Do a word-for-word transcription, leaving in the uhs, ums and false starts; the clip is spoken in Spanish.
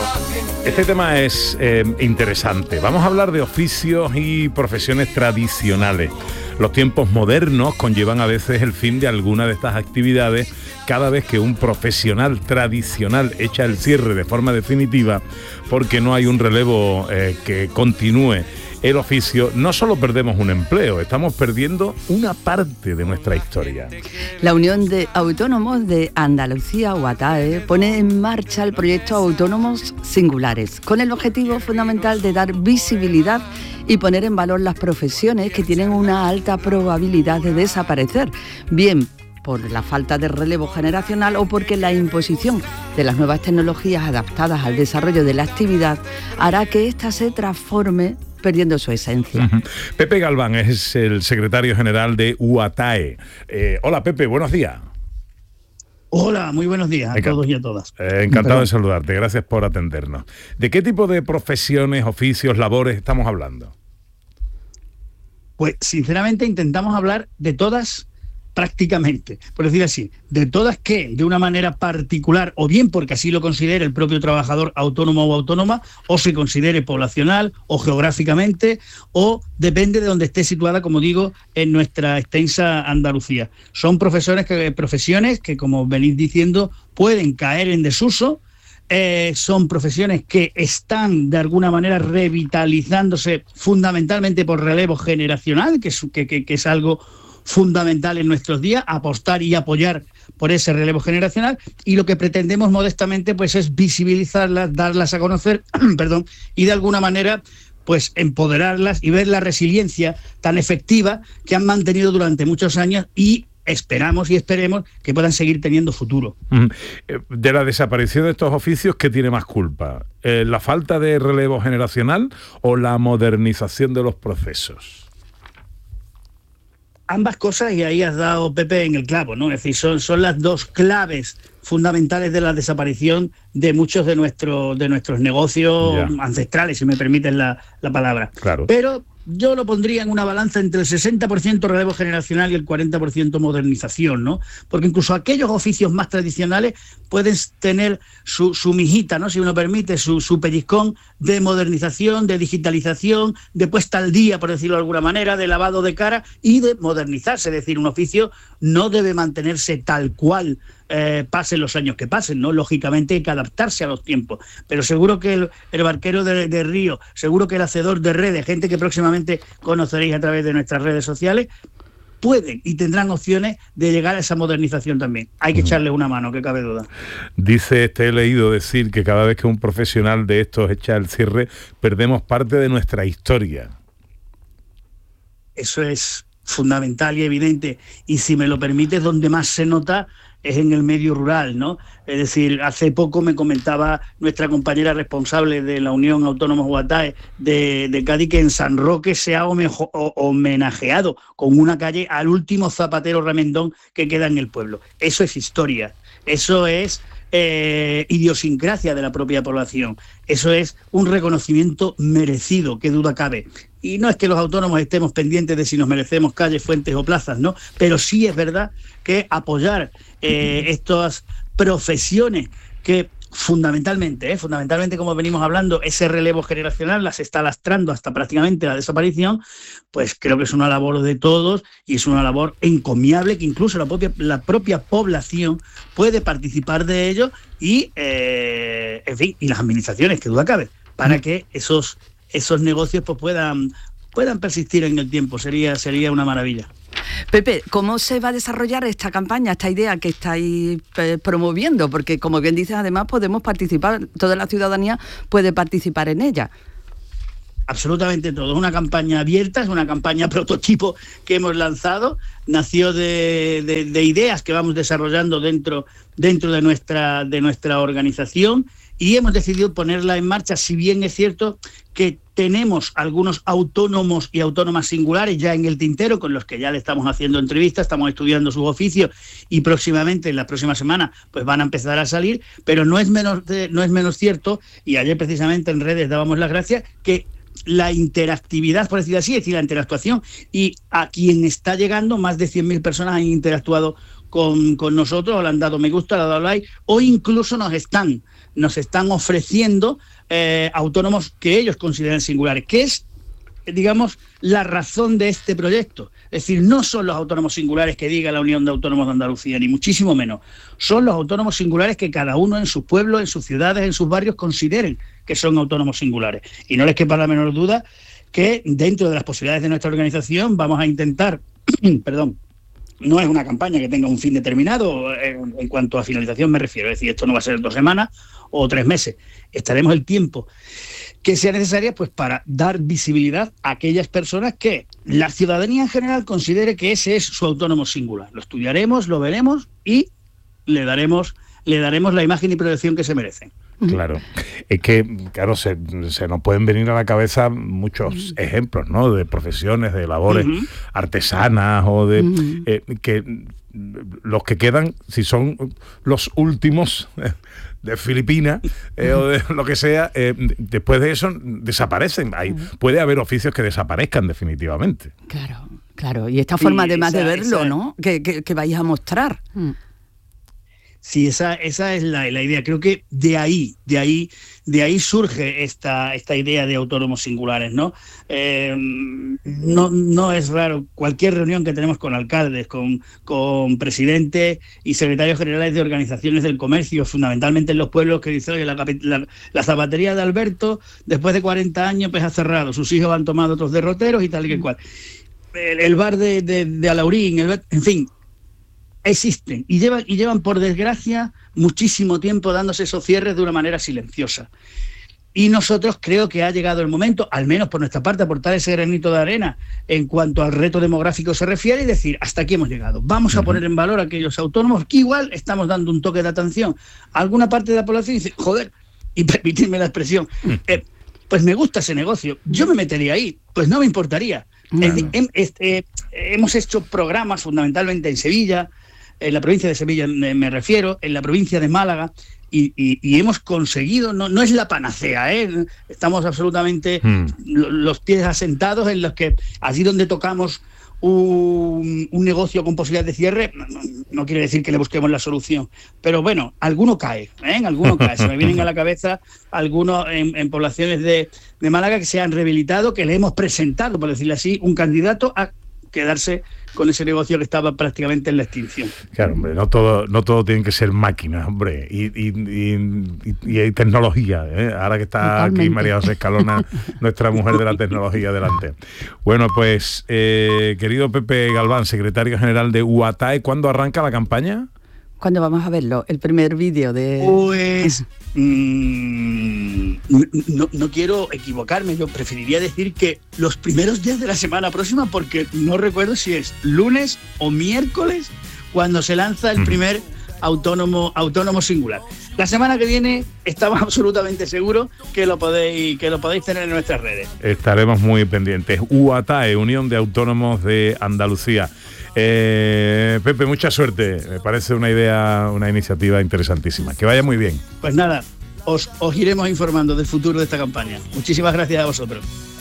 Este tema es eh, interesante. Vamos a hablar de oficios y profesiones tradicionales. Los tiempos modernos conllevan a veces el fin de alguna de estas actividades. Cada vez que un profesional tradicional echa el cierre de forma definitiva, porque no hay un relevo eh, que continúe el oficio, no solo perdemos un empleo, estamos perdiendo una parte de nuestra historia. La Unión de Autónomos de Andalucía, UATAE, pone en marcha el proyecto Autónomos Singulares, con el objetivo fundamental de dar visibilidad y poner en valor las profesiones que tienen una alta probabilidad de desaparecer, bien por la falta de relevo generacional o porque la imposición de las nuevas tecnologías adaptadas al desarrollo de la actividad hará que ésta se transforme perdiendo su esencia. Uh-huh. Pepe Galván es el secretario general de UATAE. Eh, hola Pepe, buenos días. Hola, muy buenos días a Enca- todos y a todas. Eh, encantado Perdón. de saludarte, gracias por atendernos. ¿De qué tipo de profesiones, oficios, labores estamos hablando? Pues sinceramente intentamos hablar de todas prácticamente, por decir así, de todas que de una manera particular, o bien porque así lo considere el propio trabajador autónomo o autónoma, o se considere poblacional o geográficamente, o depende de donde esté situada, como digo, en nuestra extensa Andalucía. Son profesores que, profesiones que, como venís diciendo, pueden caer en desuso. Eh, son profesiones que están de alguna manera revitalizándose fundamentalmente por relevo generacional, que es, que, que, que es algo fundamental en nuestros días, apostar y apoyar por ese relevo generacional, y lo que pretendemos modestamente pues es visibilizarlas, darlas a conocer, perdón, y de alguna manera pues empoderarlas y ver la resiliencia tan efectiva que han mantenido durante muchos años y esperamos y esperemos que puedan seguir teniendo futuro. De la desaparición de estos oficios, ¿qué tiene más culpa? Eh, ¿La falta de relevo generacional o la modernización de los procesos? Ambas cosas, y ahí has dado, Pepe, en el clavo, ¿no? Es decir, son, son las dos claves fundamentales de la desaparición de muchos de, nuestro, de nuestros negocios yeah. ancestrales, si me permiten la, la palabra. Claro. Pero yo lo pondría en una balanza entre el sesenta por ciento relevo generacional y el cuarenta por ciento modernización, ¿no? Porque incluso aquellos oficios más tradicionales pueden tener su, su mijita, ¿no? Si uno permite, su, su pellizcón de modernización, de digitalización, de puesta al día, por decirlo de alguna manera, de lavado de cara y de modernizarse. Es decir, un oficio no debe mantenerse tal cual Eh, pasen los años que pasen, ¿no? Lógicamente hay que adaptarse a los tiempos, pero seguro que el, el barquero de, de río, seguro que el hacedor de redes, gente que próximamente conoceréis a través de nuestras redes sociales, pueden y tendrán opciones de llegar a esa modernización también. Hay que echarle una mano, que cabe duda. Dice, te he leído decir que cada vez que un profesional de estos echa el cierre, perdemos parte de nuestra historia. Eso es fundamental y evidente, y si me lo permites, donde más se nota es en el medio rural, ¿no? Es decir, hace poco me comentaba nuestra compañera responsable de la Unión Autónomos UATAE de, de Cádiz que en San Roque se ha homejo, o, homenajeado con una calle al último zapatero remendón que queda en el pueblo. Eso es historia, eso es eh, idiosincrasia de la propia población, eso es un reconocimiento merecido, qué duda cabe. Y no es que los autónomos estemos pendientes de si nos merecemos calles, fuentes o plazas, ¿no? Pero sí es verdad que apoyar eh, estas profesiones que fundamentalmente, eh, fundamentalmente como venimos hablando, ese relevo generacional las está lastrando hasta prácticamente la desaparición, pues creo que es una labor de todos y es una labor encomiable que incluso la propia, la propia población puede participar de ello y, eh, en fin, y las administraciones, que duda cabe, para que esos esos negocios pues puedan puedan persistir en el tiempo. Sería sería una maravilla. Pepe, ¿cómo se va a desarrollar esta campaña, esta idea que estáis eh, promoviendo? Porque, como bien dices, además podemos participar, toda la ciudadanía puede participar en ella. Absolutamente todo. Es una campaña abierta, es una campaña prototipo que hemos lanzado. Nació de, de, de ideas que vamos desarrollando dentro, dentro de nuestra, de nuestra organización. Y hemos decidido ponerla en marcha, si bien es cierto que tenemos algunos autónomos y autónomas singulares ya en el tintero, con los que ya le estamos haciendo entrevistas, estamos estudiando sus oficios y próximamente, en las próximas semanas, pues van a empezar a salir, pero no es menos, no es menos cierto, y ayer precisamente en redes dábamos las gracias, que la interactividad, por decir así, es decir, la interactuación, y a quien está llegando, más de cien mil personas han interactuado con, con nosotros, o le han dado me gusta, le han dado like, o incluso nos están, nos están ofreciendo eh, autónomos que ellos consideran singulares, que es, digamos, la razón de este proyecto. Es decir, no son los autónomos singulares que diga la Unión de Autónomos de Andalucía, ni muchísimo menos. Son los autónomos singulares que cada uno en sus pueblos, en sus ciudades, en sus barrios consideren que son autónomos singulares. Y no les quepa la menor duda que dentro de las posibilidades de nuestra organización vamos a intentar, perdón, no es una campaña que tenga un fin determinado, en, en cuanto a finalización me refiero, es decir, esto no va a ser dos semanas o tres meses, estaremos el tiempo que sea necesaria pues para dar visibilidad a aquellas personas que la ciudadanía en general considere que ese es su autónomo singular. Lo estudiaremos, lo veremos y le daremos, le daremos la imagen y proyección que se merecen. Claro, es que claro se, se nos pueden venir a la cabeza muchos uh-huh. ejemplos, ¿no? De profesiones, de labores uh-huh. artesanas o de uh-huh. eh, que los que quedan, si son los últimos eh, de Filipinas eh, o de lo que sea, eh, después de eso desaparecen. Hay, puede haber oficios que desaparezcan definitivamente. Claro, claro. Y esta forma sí, además esa, de verlo, esa... ¿no? Que, que, que vais a mostrar. Mm. Sí, esa, esa es la, la idea. Creo que de ahí, de ahí, de ahí surge esta, esta idea de autónomos singulares, ¿no? Eh, no, no es raro. Cualquier reunión que tenemos con alcaldes, con, con presidentes y secretarios generales de organizaciones del comercio, fundamentalmente en los pueblos, que dicen, oye, la, la, la zapatería de Alberto, después de cuarenta años, pues ha cerrado. Sus hijos han tomado otros derroteros y tal y que cual. El, el bar de, de, de Alaurín, el, en fin. Existen y llevan, y llevan, por desgracia, muchísimo tiempo dándose esos cierres de una manera silenciosa. Y nosotros creo que ha llegado el momento, al menos por nuestra parte, aportar ese granito de arena en cuanto al reto demográfico se refiere y decir, hasta aquí hemos llegado. Vamos a poner en valor a aquellos autónomos que igual estamos dando un toque de atención a alguna parte de la población y dice, joder, y permitidme la expresión, eh, pues me gusta ese negocio, yo me metería ahí, pues no me importaría. No, no. Eh, eh, eh, hemos hecho programas fundamentalmente en Sevilla, en la provincia de Sevilla me, me refiero, en la provincia de Málaga, y, y, y hemos conseguido, no, no es la panacea, ¿eh? Estamos absolutamente hmm. los pies asentados en los que allí donde tocamos un, un negocio con posibilidad de cierre, no, no, no quiere decir que le busquemos la solución, pero bueno, alguno cae, ¿eh? Alguno cae, se me vienen a la cabeza algunos en, en poblaciones de, de Málaga que se han rehabilitado, que le hemos presentado, por decirlo así, un candidato a quedarse con ese negocio que estaba prácticamente en la extinción. Claro, hombre, no todo, no todo tiene que ser máquinas, hombre, y, y, y, y, y hay tecnología, ¿eh? Ahora que está Totalmente. Aquí María José Escalona, nuestra mujer de la tecnología delante. Bueno, pues, eh, querido Pepe Galván, secretario general de U A T A E, ¿cuándo arranca la campaña? ¿Cuándo vamos a verlo? El primer vídeo de... Pues... mmm, no, no quiero equivocarme, yo preferiría decir que los primeros días de la semana próxima, porque no recuerdo si es lunes o miércoles cuando se lanza el primer autónomo, autónomo singular. La semana que viene estamos absolutamente seguros que lo podéis, que lo podéis tener en nuestras redes. Estaremos muy pendientes. U A T A E, Unión de Autónomos de Andalucía. Eh, Pepe, mucha suerte. Me parece una idea, una iniciativa interesantísima. Que vaya muy bien. Pues nada, os, os iremos informando del futuro de esta campaña. Muchísimas gracias a vosotros.